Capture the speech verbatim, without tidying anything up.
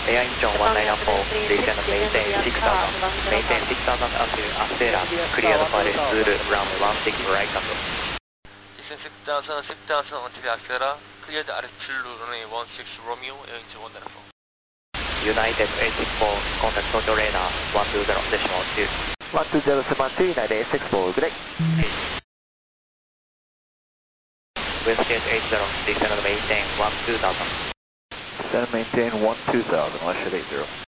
Air Incheon one nine four, descend maintain six thousand, maintain six thousand until Astera, cleared for Zulu, runway one six right control. Descend six thousand, six thousand until Astera, cleared at Zulu, runway one six Romeo, Air Incheon one nine four. United eight six four, contact Tokyo radar one two zero decimal two. one two zero decimal two, United eight six four, good day. Westjet eight zero, descend maintain one two thousand. Descend maintain one two thousand, Westjet eight zero.